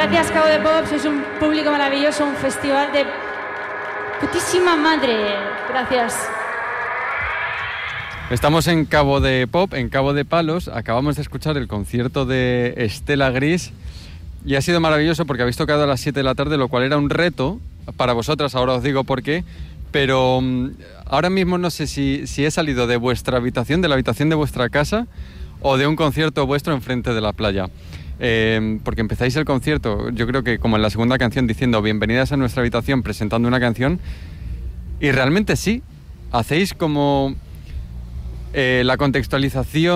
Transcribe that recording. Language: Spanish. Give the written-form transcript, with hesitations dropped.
Gracias, Cabo de Pop, sois un público maravilloso, un festival de putísima madre. Gracias. Estamos en Cabo de Pop, en Cabo de Palos. Acabamos de escuchar el concierto de Estela Gris y ha sido maravilloso porque habéis tocado a las 7 de la tarde, lo cual era un reto para vosotras, ahora os digo por qué, pero ahora mismo no sé si he salido de vuestra habitación, de la habitación de vuestra casa o de un concierto vuestro enfrente de la playa. Porque empezáis el concierto, yo creo que como en la segunda canción, diciendo bienvenidas a nuestra habitación, presentando una canción, y realmente sí, hacéis como la contextualización